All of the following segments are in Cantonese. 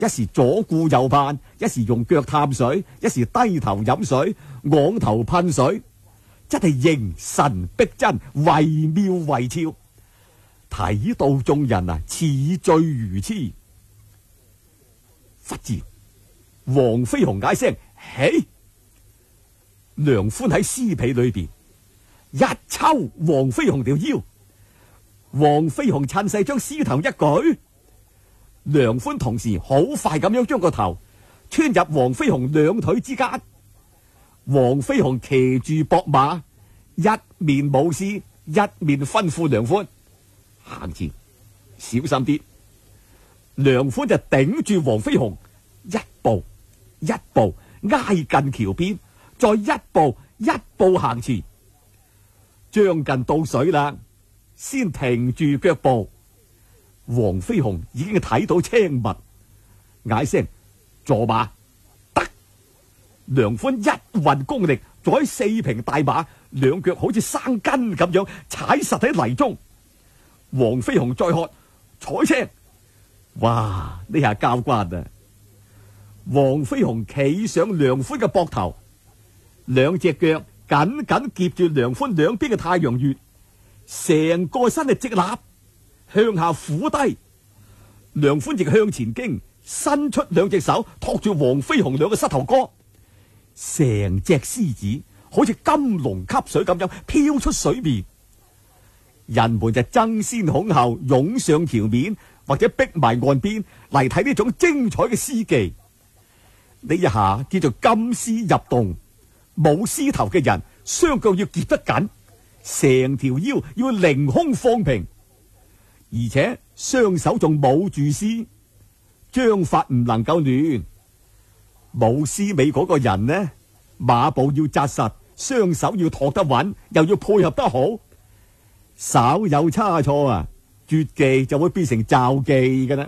一時左顧右盼，一時用腳探水，一時低頭飲水，昂頭噴水，真係形神逼真，惟妙惟肖，睇到眾人啊似醉如痴。忽然黃飛鴻嗌聲起，梁寬喺屍被裏邊一抽黃飛鴻條腰，黃飛鴻趁勢將屍頭一舉，梁寬同時好快咁樣將個頭穿入黃飛鴻兩腿之間。黃飛鴻騎住膊馬，一面舞獅，一面吩咐梁寬行前小心啲。梁寬就頂住黃飛鴻，一步一步挨近橋邊，再一步一步行前，將近到水啦，先停住腳步。黃飛鴻已經睇到青物，嗌聲坐馬得。梁寬一運功力，坐喺四平大馬，兩腳好似生根咁樣踩實喺泥中。黃飛鴻再喝彩青，哇！呢下交關啊！黃飛鴻企上梁寬嘅膊頭，兩隻腳緊緊夾住梁寬兩邊嘅太陽穴，成個身係直立向下俯低。梁寬亦向前傾，伸出兩隻手托住黃飛鴻兩個膝頭哥，成隻獅子好似金龍吸水咁樣飄出水面。人們就爭先恐後湧上橋面，或者逼埋岸邊嚟睇呢種精彩嘅獅技。呢一下叫做金獅入洞，冇獅頭嘅人雙腳要夾得緊，成條腰要凌空放平，而且雙手仲冇住獅，章法唔能夠亂。冇獅尾嗰個人呢，馬步要紮實，雙手要托得穩，又要配合得好。稍有差錯啊，絕技就會變成詐技㗎啦。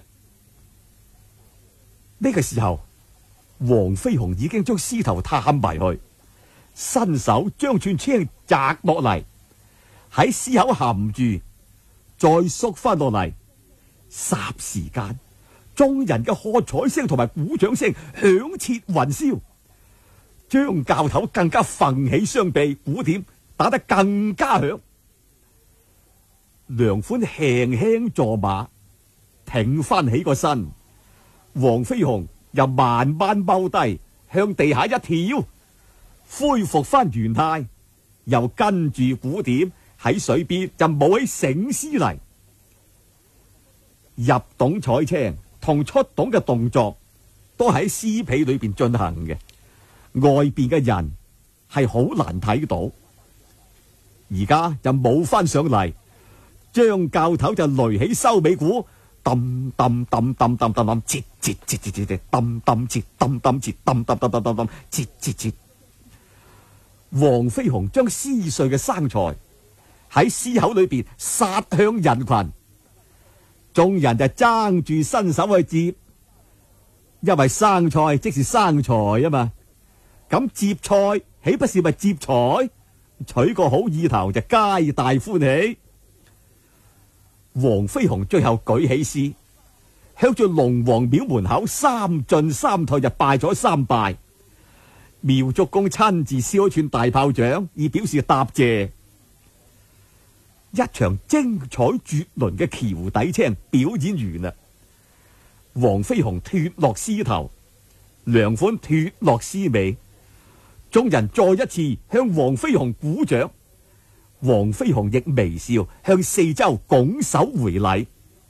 呢個時候，黃飛鴻已經將獅頭探埋去，伸手將串青摘落嚟，喺獅口含住，再縮翻落嚟。霎時間，眾人嘅喝彩聲同埋鼓掌聲響徹雲霄。張教頭更加奮起雙臂，鼓點打得更加響。梁寬輕輕坐馬，挺翻起個身，黃飛鴻又慢慢踎低，向地下一跳，恢復翻原態，又跟住鼓點喺水邊就舞起醒獅嚟。入洞採青同出洞嘅動作都喺獅被裏邊進行嘅，外邊嘅人係好難睇到。而家就舞翻上嚟。張教頭就擂起收尾鼓，揼揼揼揼揼揼揼，切切切切切，揼揼切揼揼切，揼揼揼揼揼，切切切。黃飛鴻將撕碎嘅生菜喺獅口裏邊撒向人群，眾人就爭住伸手去接，因為生菜即是生財啊嘛。咁接菜豈不是咪接財？取個好意頭就皆大歡喜。黃飛鴻最後舉起獅，向住龍王廟門口三進三退就拜咗三拜。苗竹公親自燒一串大炮仗，以表示答謝。一場精彩絕倫嘅橋底青表演完啦。黃飛鴻脫落獅頭，梁寬脫落獅尾，眾人再一次向黃飛鴻鼓掌。黃飛鴻亦微笑向四周拱手回禮。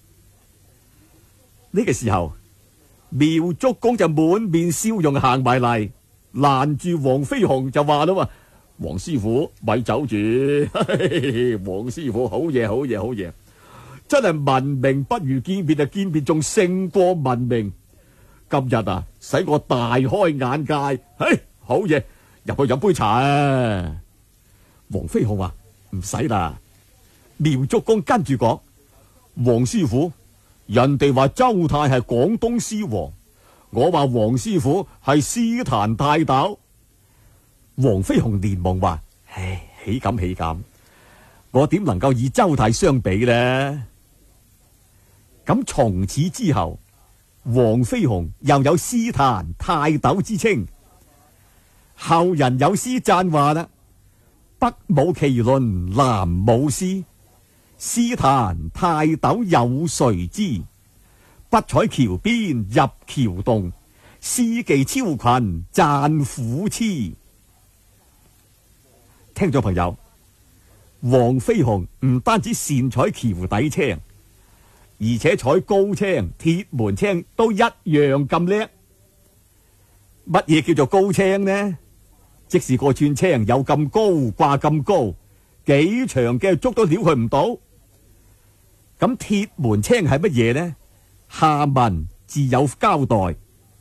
呢個時候，苗竹公就滿面笑容行埋嚟，攔住黃飛鴻就話啦：黃師傅咪走住，黃師傅好嘢好嘢好嘢，真係聞名不如見面啊，見面仲勝過聞名。今日啊，使我大開眼界，好嘢，入去飲杯茶啊！黃飛鴻話：唔使啦。苗竹公跟住講：黃師傅，人哋話周太係廣東獅王，我話黃師傅係獅壇泰斗。黃飛鴻連忙話：豈敢豈敢，我點能夠以周太相比呢？咁從此之後， 黃飛鴻又有詩壇泰斗之稱，後人有詩讚話啦：北舞麒麟，南舞獅，詩壇泰斗有誰知？不採橋邊入橋洞，詩技超群讚虎痴。聽眾朋友，黃飛鴻唔單止擅採橋底青，而且採高青、鐵門青都一樣咁叻。乜嘢叫做高青呢？即是個串青有咁高，掛咁高，幾長嘅竹都撩佢唔到。咁鐵門青係乜嘢呢？下文自有交代。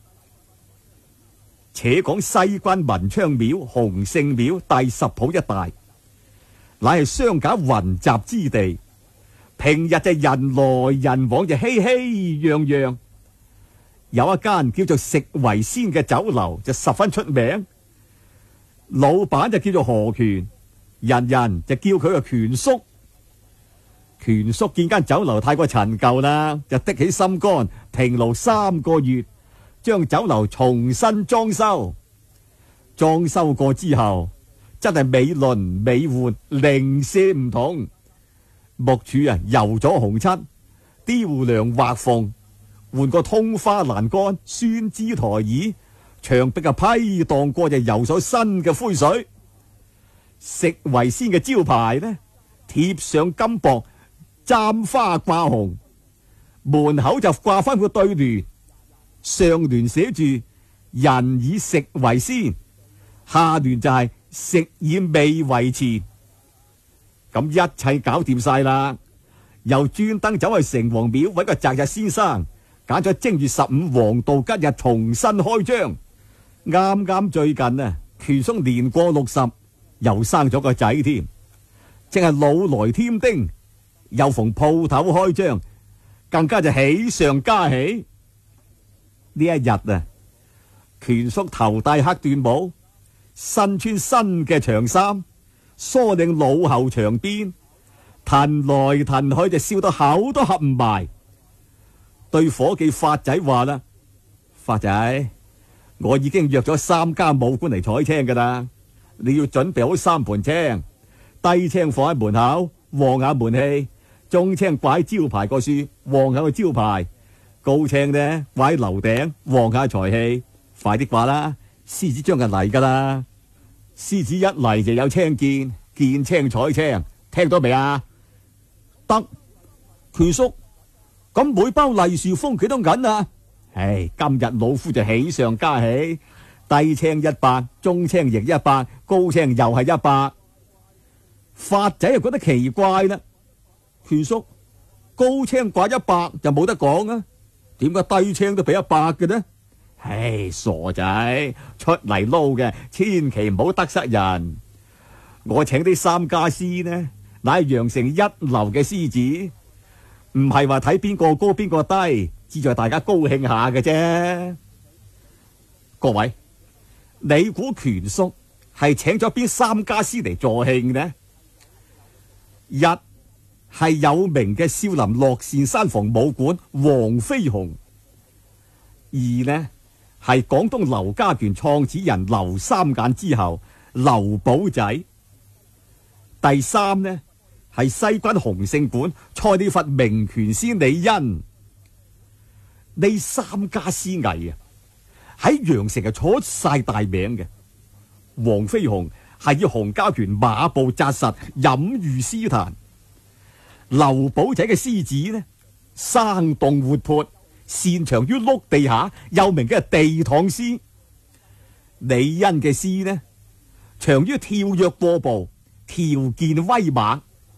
且講西關文昌廟、洪聖廟、第十鋪一帶，乃係商賈雲集之地。平日就人來人往，就熙熙攘攘。有一間叫做食為先嘅酒樓就十分出名，老闆就叫做何權，人人就叫佢個權叔。權叔見間酒樓太過陳舊啦，就的起心肝，停勞3個月，將酒樓重新裝修。裝修過之後，真係美輪美奐，零舍唔同。木柱油咗紅漆，雕梁畫鳳，換個通花欄杆、酸枝台椅，牆壁批蕩過就油咗新嘅灰水。食為先嘅招牌呢，貼上金箔，簪花掛紅，門口就掛翻個對聯，上聯寫住人以食為先，下聯就係食以味為前。咁一切搞掂晒啦，又專登走去城隍廟搵個擇日先生，揀咗正月15黃道吉日重新開張。啱啱最近啊，權叔年過60，又生咗個仔添，正係老來添丁。又逢鋪頭開張，更加就喜上加喜。呢一日啊，權叔頭戴黑緞帽，身穿新嘅長衫，梳領老後長辮，騰來騰去就笑到口都合唔埋。對伙計發仔話啦：發仔，我已經約咗3家武館嚟採青噶啦，你要準備好3盤青，低青放喺門口旺下門氣，中青掛喺招牌個樹旺下個招牌，高青呢掛喺樓頂旺下財氣。快啲掛啦，獅子將就嚟噶啦。獅子一嚟就有青見，見青採青，聽到未啊？得，權叔，咁每包利是封幾多銀啊？唉，今日老夫就喜上加喜，低青100，中青亦100，高青又係100。發仔又覺得奇怪啦，權叔，高青掛100就冇得講啊，點解低青都俾100嘅呢？唉，傻仔，出嚟撈嘅，千祈唔好得失人。我請啲3家師呢，乃係羊城一流嘅獅子，唔係話睇邊個高邊個低，只在大家高興下嘅啫。各位，你估權叔係請咗邊3家師嚟助興呢？一係有名嘅少林樂善山房武館黃飛鴻，二呢係廣東劉家拳創始人劉三眼之後劉寶仔，第三呢係西關洪聖館蔡李佛名拳師李恩。呢3家師藝啊，喺羊城係出晒大名嘅。黃飛鴻係以洪家拳馬步紮實，隱喻詩壇。劉寶仔嘅獅子呢，生動活潑，擅長於碌地下，又名嘅地躺獅。李恩嘅獅呢，長於跳躍過步，條件威猛。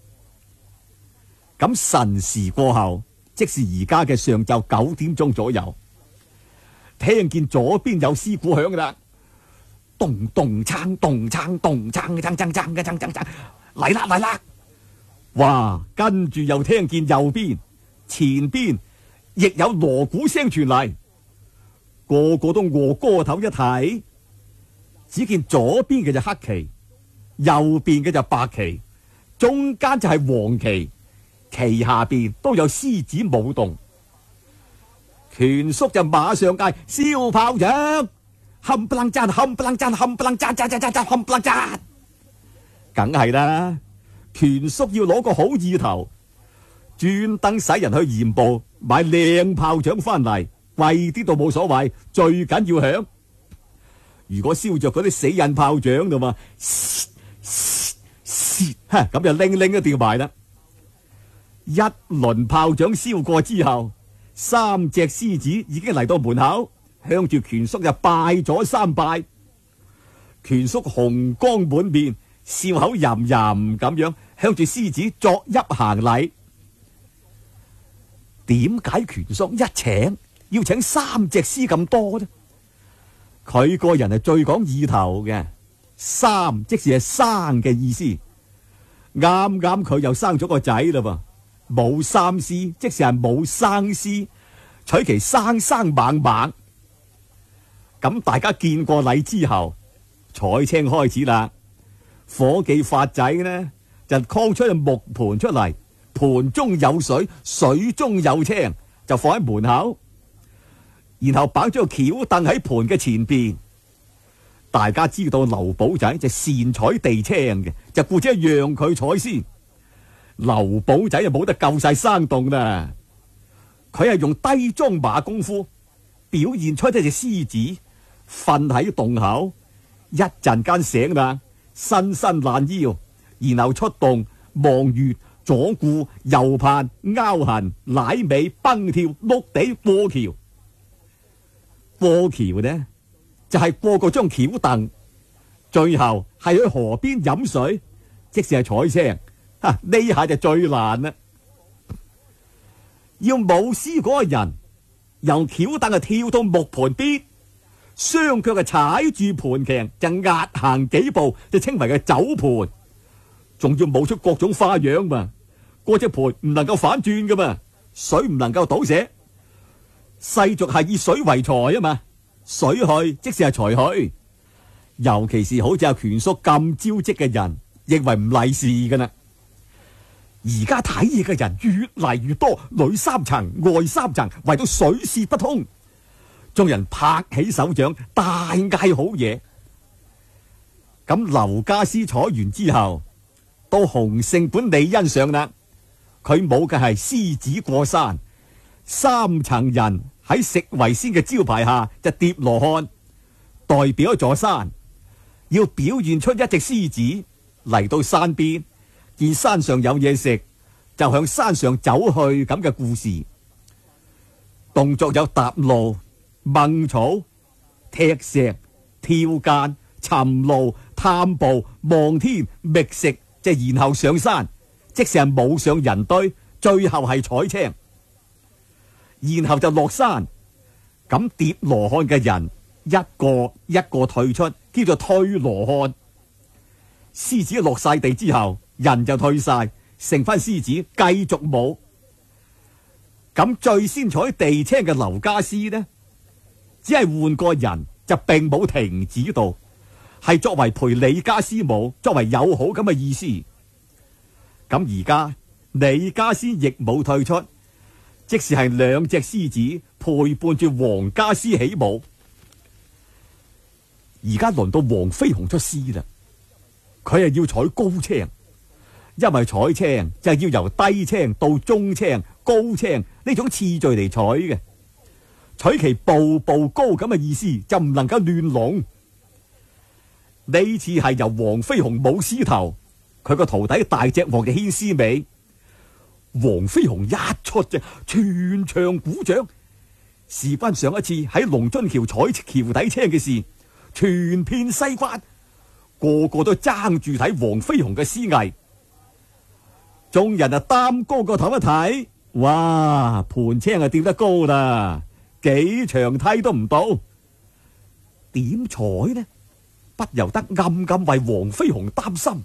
咁辰時過後，即是而家嘅上晝9點鐘左右，聽見左邊有獅鼓響噶啦，咚咚鏘咚鏘咚鏘鏘鏘鏘鏘鏘鏘，嚟啦嚟啦！哇！跟住又聽見右邊、前邊亦有鑼鼓聲傳嚟，個個都餓過頭一睇，只見左邊嘅就黑旗，右邊嘅就白旗，中間就係黃旗，旗下邊都有獅子舞動。 權叔就馬上嗌燒炮仗，冚唪唥讚，冚唪唥讚，冚唪唥讚，讚，冚唪唥讚，梗係啦。權叔要攞個好意頭，專登使人去鹽步買靚炮仗翻嚟，貴啲都冇所謂，最緊要響。如果燒着嗰啲死人炮仗㗎嘛，咁就拎一掉埋啦。一輪炮仗燒過之後，3隻獅子已經嚟到門口，向住權叔就拜咗3拜。權叔紅光滿面，笑口吟吟咁樣向住獅子作揖行禮。點解權叔一請要請3隻獅咁多呢？佢個人係最講意頭嘅，三即是係生嘅意思。啱啱佢又生咗個仔啦噃，冇三獅即是係冇生獅，取其生生猛猛。咁大家見過禮之後，彩青開始啦。伙計發仔呢就扛出個木盤出嚟，盤中有水，水中有青，就放喺門口，然後擺咗個轎凳喺盤嘅前邊。大家知道劉寶仔就擅採地青嘅，就顧者讓佢採先。劉寶仔就冇得夠晒生動啦，佢係用低裝馬功夫表現出一隻獅子瞓喺洞口，一陣間醒啦，伸伸懶腰，然後出洞望月，左顧右盼，拗痕舐尾，蹦跳碌地過橋。過橋呢就係過嗰張轎凳，最後係去河邊飲水，即使係彩青。呢下就最難啦，要舞獅嗰個人由轎凳跳到木盤邊，雙腳踩住盤頸就壓行幾步，就稱為嘅走盤。仲要舞出各種花樣嘛，嗰隻盤唔能夠反轉噶嘛，水唔能夠倒瀉。世俗係以水為財啊嘛，水去即是係財去。尤其是好似阿權叔咁招積嘅人，認為唔利是噶啦。而家睇嘢嘅人越嚟越多，裏3層外3層，為到水泄不通，眾人拍起手掌，大嗌好嘢。咁劉家師採完之後，到洪勝本李欣上啦。佢舞嘅係獅子過山，3層人喺食為先嘅招牌下就疊羅漢，代表一座山，要表現出一隻獅子嚟到山邊，見山上有嘢食，就向山上走去咁嘅故事。動作有踏路、掹草、踢石、跳間、尋路、探步、望天、覓食，即係然後上山，即是係舞上人堆，最後係彩青，然後就落山。咁疊羅漢嘅人一個一個退出，叫做退羅漢。獅子落晒地之後，人就退晒，剩翻獅子繼續舞。咁最先採地青嘅劉家師呢，只係換個人，就並冇停止到，係作為陪李家師舞，作為友好咁嘅意思。咁而家李家師亦冇退出，即是係2隻獅子陪伴住黃家師起舞。而家輪到黃飛鴻出獅啦，佢係要採高青，因為彩青就係要由低青到中青、高青呢種次序嚟採嘅，取其步步高咁嘅意思，就唔能夠亂攏。呢次係由黃飛鴻舞獅頭，佢個徒弟大隻王嘅牽絲尾。黃飛鴻一出啫，全場鼓掌。事關上一次喺龍津橋採橋底青嘅事，全片西關，個個都爭住睇黃飛鴻嘅獅藝。眾人啊擔高個頭一睇，哇，盤青啊吊得高啦，幾長梯都唔到。點彩呢？不由得暗暗為黃飛鴻擔心。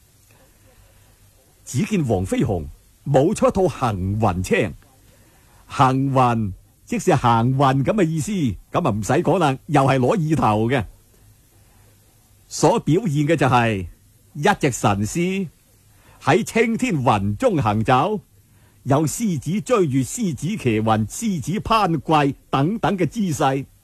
只見黃飛鴻舞出一套行雲青，行雲即是行運咁嘅意思，咁啊唔使講啦，又係攞意頭嘅。所表現嘅就係一隻神獅喺青天雲中行走， 有獅子追住獅子騎雲、獅子攀桂等等嘅姿勢。